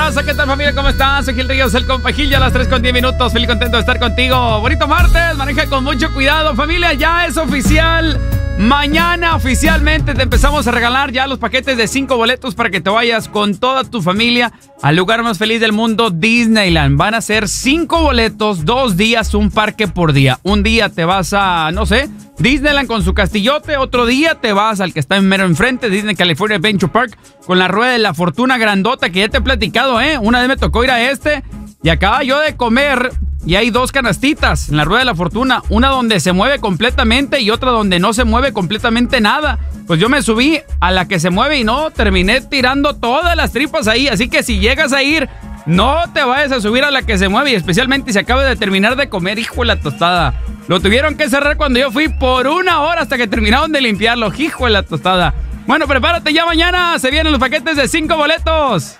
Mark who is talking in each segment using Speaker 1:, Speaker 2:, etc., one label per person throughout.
Speaker 1: raza, ¿qué tal familia? ¿Cómo estás? Soy Gil Ríos, el compajillo a las 3:10. Feliz contento de estar contigo. Bonito martes, maneja con mucho cuidado, familia. Ya es oficial. Mañana oficialmente te empezamos a regalar ya los paquetes de 5 boletos para que te vayas con toda tu familia al lugar más feliz del mundo, Disneyland. Van a ser 5 boletos, 2 días, un parque por día. Un día te vas a, no sé, Disneyland con su castillote. Otro día te vas al que está mero enfrente, Disney California Adventure Park, con la rueda de la fortuna grandota que ya te he platicado, ¿eh? Una vez me tocó ir a y acababa yo de comer y hay 2 canastitas en la rueda de la fortuna. Una donde se mueve completamente y otra donde no se mueve completamente nada. Pues yo me subí a la que se mueve y no, terminé tirando todas las tripas ahí. Así que si llegas a ir, no te vayas a subir a la que se mueve, y especialmente si acabas de terminar de comer, hijo de la tostada. Lo tuvieron que cerrar cuando yo fui por 1 hora hasta que terminaron de limpiarlo, hijo de la tostada. Bueno, prepárate, ya mañana se vienen los paquetes de 5 boletos.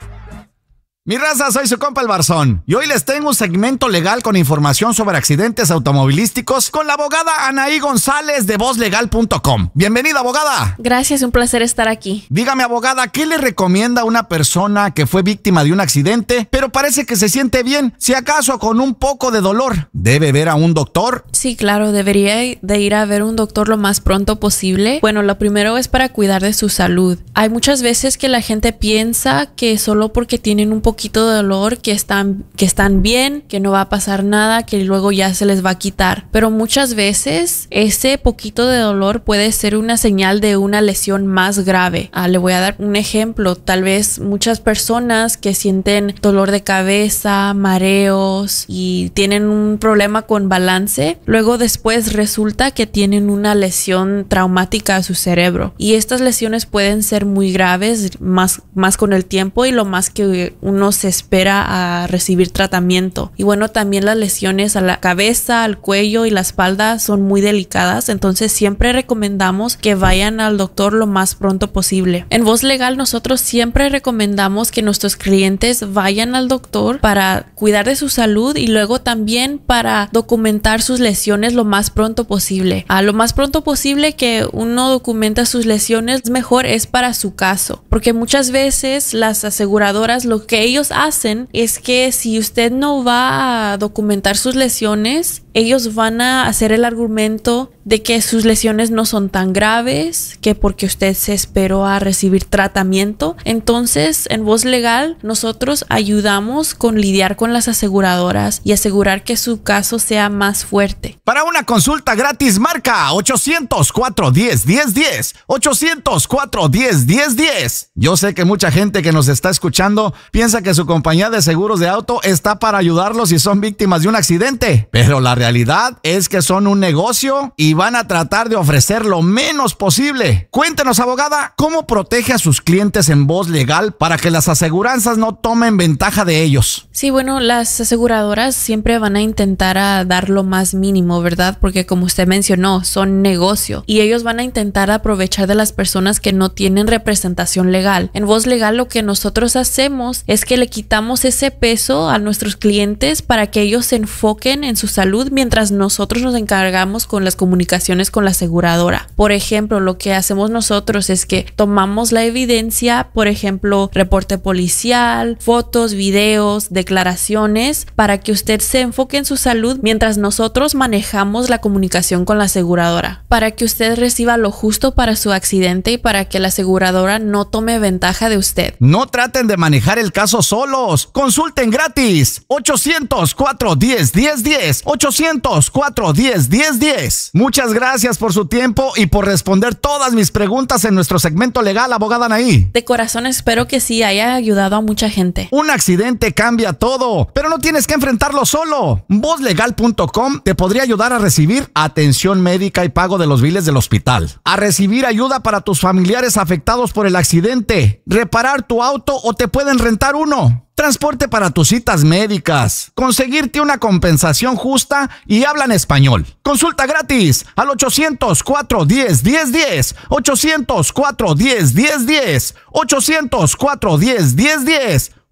Speaker 2: Mi raza, soy su compa el Barzón y hoy les tengo un segmento legal con información sobre accidentes automovilísticos con la abogada Anaí González de vozlegal.com. Bienvenida, abogada.
Speaker 3: Gracias, un placer estar aquí.
Speaker 2: Dígame, abogada, ¿qué le recomienda a una persona que fue víctima de un accidente, pero parece que se siente bien, si acaso con un poco de dolor? ¿Debe ver a un doctor?
Speaker 3: Sí, claro, debería de ir a ver un doctor lo más pronto posible. Bueno, lo primero es para cuidar de su salud. Hay muchas veces que la gente piensa que solo porque tienen un poquito de dolor que están bien, que no va a pasar nada, que luego ya se les va a quitar. Pero muchas veces ese poquito de dolor puede ser una señal de una lesión más grave. Le voy a dar un ejemplo. Tal vez muchas personas que sienten dolor de cabeza, mareos y tienen un problema con balance, luego después resulta que tienen una lesión traumática a su cerebro. Y estas lesiones pueden ser muy graves, más con el tiempo, y lo más que uno se espera a recibir tratamiento. Y bueno, también las lesiones a la cabeza, al cuello y la espalda son muy delicadas, entonces siempre recomendamos que vayan al doctor lo más pronto posible. En Voz Legal nosotros siempre recomendamos que nuestros clientes vayan al doctor para cuidar de su salud y luego también para documentar sus lesiones lo más pronto posible. A lo más pronto posible que uno documenta sus lesiones, mejor es para su caso, porque muchas veces las aseguradoras lo que ellos hacen es que si usted no va a documentar sus lesiones, ellos van a hacer el argumento de que sus lesiones no son tan graves, que porque usted se esperó a recibir tratamiento. Entonces, en Voz Legal, nosotros ayudamos con lidiar con las aseguradoras y asegurar que su caso sea más fuerte.
Speaker 2: Para una consulta gratis, marca 800-410-1010. 800-410-1010. Yo sé que mucha gente que nos está escuchando piensa que su compañía de seguros de auto está para ayudarlos si son víctimas de un accidente, pero la realidad es que son un negocio y van a tratar de ofrecer lo menos posible. Cuéntenos, abogada, ¿cómo protege a sus clientes en Voz Legal para que las aseguranzas no tomen ventaja de ellos?
Speaker 3: Sí, bueno, las aseguradoras siempre van a intentar a dar lo más mínimo, ¿verdad? Porque como usted mencionó, son negocio y ellos van a intentar aprovechar de las personas que no tienen representación legal. En Voz Legal lo que nosotros hacemos es que le quitamos ese peso a nuestros clientes para que ellos se enfoquen en su salud mientras nosotros nos encargamos con las comunicaciones con la aseguradora. Por ejemplo, lo que hacemos nosotros es que tomamos la evidencia, por ejemplo, reporte policial, fotos, videos, declaraciones, para que usted se enfoque en su salud mientras nosotros manejamos la comunicación con la aseguradora, para que usted reciba lo justo para su accidente y para que la aseguradora no tome ventaja de usted.
Speaker 2: No traten de manejar el caso solos. Consulten gratis. 800-410-1010. 800-410-1010. Muchas gracias por su tiempo y por responder todas mis preguntas en nuestro segmento legal, abogada Anaí.
Speaker 3: De corazón espero que sí haya ayudado a mucha gente.
Speaker 2: Un accidente cambia todo, pero no tienes que enfrentarlo solo. Vozlegal.com te podría ayudar a recibir atención médica y pago de los biles del hospital, a recibir ayuda para tus familiares afectados por el accidente, reparar tu auto o te pueden rentar uno, transporte para tus citas médicas, conseguirte una compensación justa y hablan español. Consulta gratis al 800-410-1010. 800-410-1010. 800-410-1010.